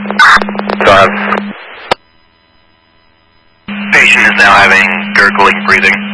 Go ahead. Patient is now having gurgling breathing.